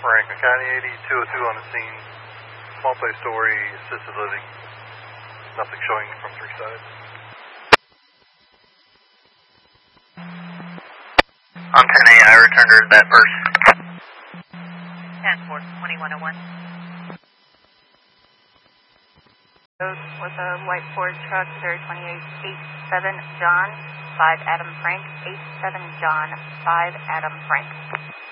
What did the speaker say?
Franklin County 8202 on the scene. Multi-story assisted living. Nothing showing from three sides. On 10A, I returned her that person. 10-4-2101. With a white Ford truck, 02887 John, 5 Adam Frank, 87 John, 5 Adam Frank.